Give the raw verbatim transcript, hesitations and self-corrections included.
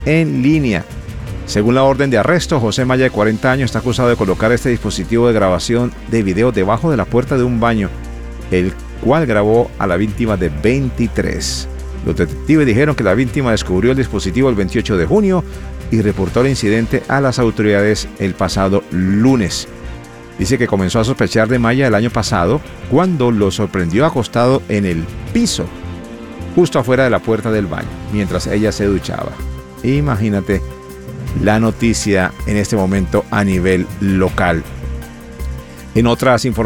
en línea. Según la orden de arresto, José Maya, de cuarenta años, está acusado de colocar este dispositivo de grabación de video debajo de la puerta de un baño, el cual grabó a la víctima de veintitrés. Los detectives dijeron que la víctima descubrió el dispositivo el veintiocho de junio y reportó el incidente a las autoridades el pasado lunes. Dice que comenzó a sospechar de Maya el año pasado cuando lo sorprendió acostado en el piso, justo afuera de la puerta del baño, mientras ella se duchaba. Imagínate la noticia en este momento a nivel local. En otras informaciones,